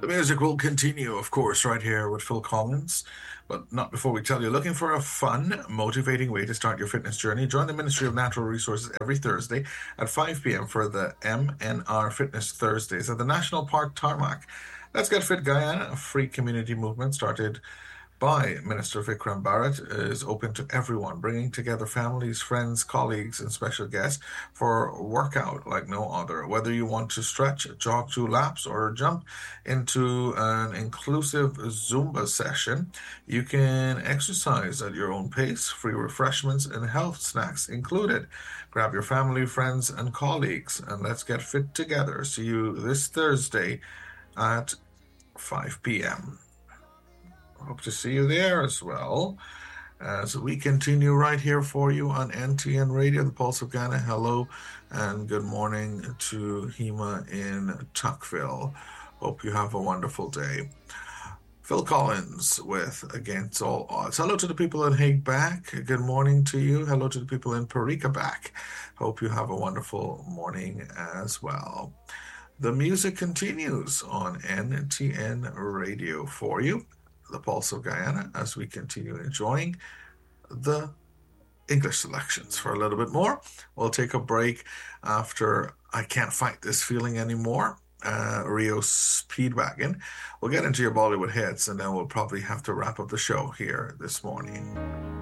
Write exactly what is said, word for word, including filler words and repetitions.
The music will continue, of course, right here with Phil Collins, but not before we tell you. Looking for a fun, motivating way to start your fitness journey? Join the Ministry of Natural Resources every Thursday at five p m for the M N R Fitness Thursdays at the National Park Tarmac. Let's Get Fit Guyana, a free community movement started by Minister Vikram Bharat, is open to everyone, bringing together families, friends, colleagues, and special guests for a workout like no other. Whether you want to stretch, jog two laps, or jump into an inclusive Zumba session, you can exercise at your own pace, free refreshments and health snacks included. Grab your family, friends, and colleagues, and let's get fit together. See you this Thursday at five p m Hope to see you there as well as we continue right here for you on N T N Radio, the Pulse of Ghana. Hello and good morning to Hema in Tuckville. Hope you have a wonderful day. Phil Collins with Against All Odds. Hello to the people in Hague back. Good morning to you. Hello to the people in Parika back. Hope you have a wonderful morning as well. The music continues on N T N Radio for you, the Pulse of Guyana, as we continue enjoying the English selections. For a little bit more, we'll take a break after I Can't Fight This Feeling Anymore, uh, Rio Speedwagon. We'll get into your Bollywood hits, and then we'll probably have to wrap up the show here this morning.